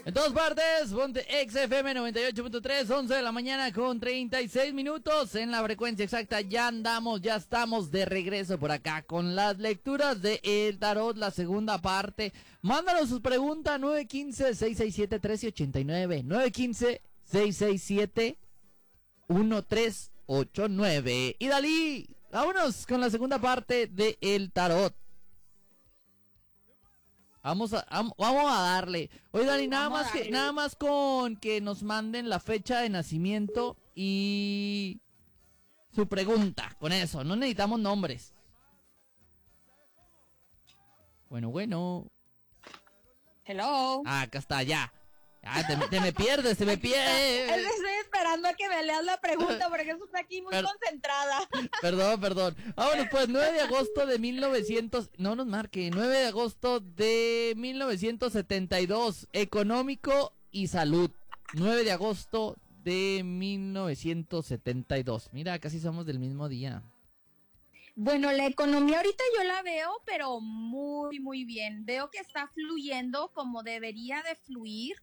En todas partes, ponte XFM 98.3, 11 de la mañana con 36 minutos en la frecuencia exacta. Ya andamos, ya estamos de regreso por acá con las lecturas de El Tarot, la segunda parte. Mándanos sus preguntas 915-667-1389, 915-667-1389. Y Dalí, vámonos con la segunda parte de El Tarot. Vamos a darle. Oye, Dani, nada más con que nos manden la fecha de nacimiento y su pregunta. Con eso, no necesitamos nombres. Bueno. Hello. Acá está, ya. Te me pierdes, te me pierdes. Estoy esperando a que me leas la pregunta porque eso está aquí muy concentrada. Perdón. Vámonos pues, 9 de agosto de 1900... No nos marque, 9 de agosto de 1972. Económico y salud. 9 de agosto de 1972. Mira, casi somos del mismo día. Bueno, la economía ahorita yo la veo, pero muy, muy bien. Veo que está fluyendo como debería de fluir.